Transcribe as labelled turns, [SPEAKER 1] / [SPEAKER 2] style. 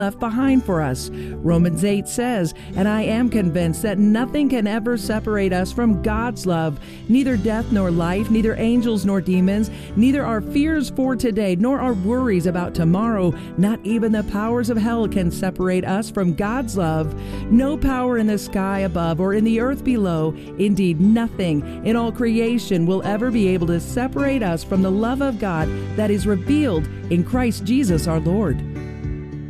[SPEAKER 1] left behind for us. Romans 8 says, "And I am convinced that nothing can ever separate us from God's love, neither death nor life, neither angels nor demons, neither our fears for today, nor our worries about tomorrow, not even the powers of hell can separate us from God's love. No power in the sky above or in the earth below, indeed nothing in all creation will ever be able to separate us from the love of God that is revealed in Christ Jesus our Lord."